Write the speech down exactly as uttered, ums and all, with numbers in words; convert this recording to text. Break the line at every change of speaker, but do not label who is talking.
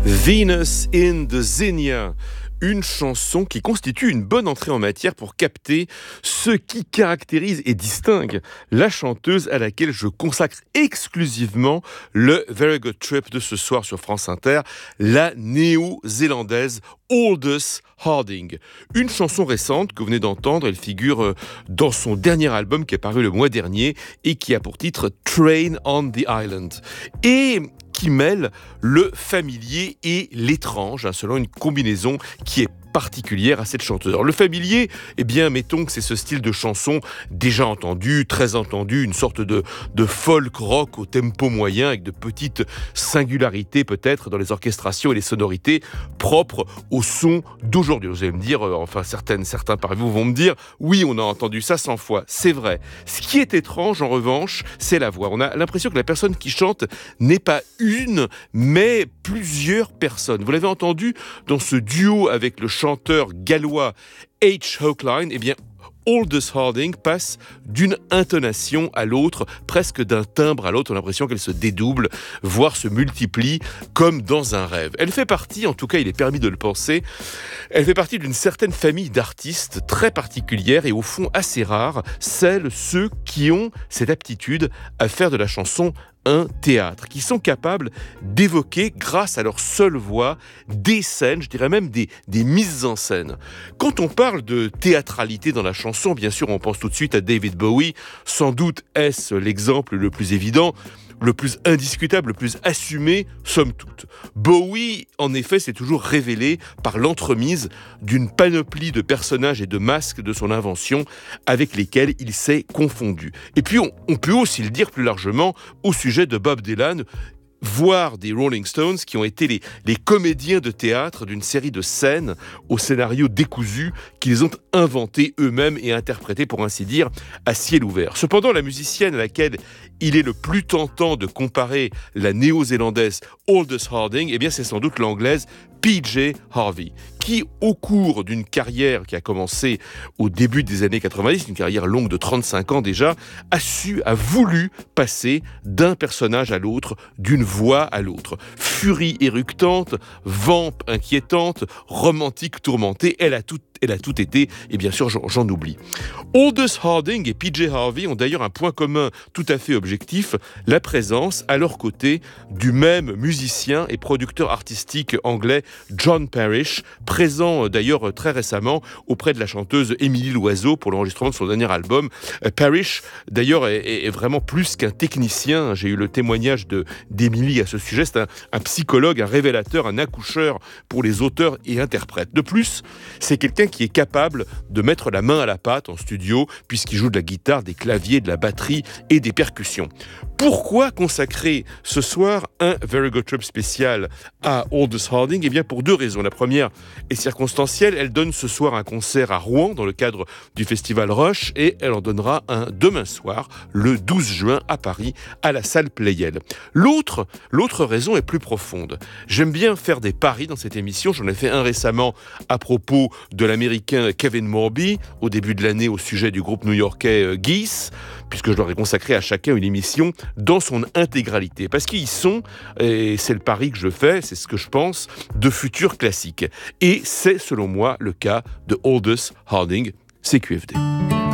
Venus in the Zinnia, une chanson qui constitue une bonne entrée en matière pour capter ce qui caractérise et distingue la chanteuse à laquelle je consacre exclusivement le Very Good Trip de ce soir sur France Inter, la néo-zélandaise Aldous Harding. Une chanson récente que vous venez d'entendre, elle figure dans son dernier album qui est paru le mois dernier et qui a pour titre Train on the Island. Et qui mêle le familier et l'étrange, hein, selon une combinaison qui est particulière à cette chanteuse. Alors, le familier, eh bien, mettons que c'est ce style de chanson déjà entendu, très entendu, une sorte de, de folk rock au tempo moyen, avec de petites singularités peut-être dans les orchestrations et les sonorités propres au son d'aujourd'hui. Vous allez me dire, euh, enfin certaines, certains parmi vous vont me dire, oui, on a entendu ça cent fois, c'est vrai. Ce qui est étrange, en revanche, c'est la voix. On a l'impression que la personne qui chante n'est pas une, mais plusieurs personnes. Vous l'avez entendu dans ce duo avec le chanteur gallois H. Hochline, eh bien, Aldous Harding passe d'une intonation à l'autre, presque d'un timbre à l'autre. On a l'impression qu'elle se dédouble, voire se multiplie, comme dans un rêve. Elle fait partie, en tout cas il est permis de le penser, elle fait partie d'une certaine famille d'artistes très particulière et au fond assez rare, celles, ceux qui ont cette aptitude à faire de la chanson un théâtre, qui sont capables d'évoquer, grâce à leur seule voix, des scènes, je dirais même des, des mises en scène. Quand on parle de théâtralité dans la chanson, bien sûr, on pense tout de suite à David Bowie. Sans doute est-ce l'exemple le plus évident, le plus indiscutable, le plus assumé, somme toute. Bowie, en effet, s'est toujours révélé par l'entremise d'une panoplie de personnages et de masques de son invention avec lesquels il s'est confondu. Et puis, on, on peut aussi le dire plus largement au sujet de Bob Dylan, voire des Rolling Stones, qui ont été les, les comédiens de théâtre d'une série de scènes au scénario décousu qu'ils ont inventé eux-mêmes et interprété, pour ainsi dire, à ciel ouvert. Cependant, la musicienne à laquelle il est le plus tentant de comparer la néo-zélandaise Aldous Harding, eh bien, c'est sans doute l'anglaise P J Harvey, qui, au cours d'une carrière qui a commencé au début des années quatre-vingt-dix, une carrière longue de trente-cinq ans déjà, a su, a voulu passer d'un personnage à l'autre, d'une voix à l'autre. Furie éructante, vampe inquiétante, romantique tourmentée, elle a tout Elle a tout été, et bien sûr, j'en, j'en oublie. Aldous Harding et P J Harvey ont d'ailleurs un point commun tout à fait objectif, la présence, à leur côté, du même musicien et producteur artistique anglais John Parish, présent d'ailleurs très récemment auprès de la chanteuse Émilie Loiseau pour l'enregistrement de son dernier album. Parish, d'ailleurs, est, est vraiment plus qu'un technicien. J'ai eu le témoignage de, d'Émilie à ce sujet. C'est un, un psychologue, un révélateur, un accoucheur pour les auteurs et interprètes. De plus, c'est quelqu'un qui est capable de mettre la main à la pâte en studio, puisqu'il joue de la guitare, des claviers, de la batterie et des percussions. Pourquoi consacrer ce soir un Very Good Trip spécial à Aldous Harding ? Eh bien, pour deux raisons. La première est circonstancielle. Elle donne ce soir un concert à Rouen dans le cadre du Festival Rush et elle en donnera un demain soir, le douze juin, à Paris, à la salle Pleyel. L'autre, l'autre raison est plus profonde. J'aime bien faire des paris dans cette émission. J'en ai fait un récemment à propos de l'américain Kevin Morby, au début de l'année au sujet du groupe new-yorkais Geese, puisque je leur ai consacré à chacun une émission dans son intégralité. Parce qu'ils sont, et c'est le pari que je fais, c'est ce que je pense, de futurs classiques. Et c'est, selon moi, le cas de Aldous Harding, C Q F D.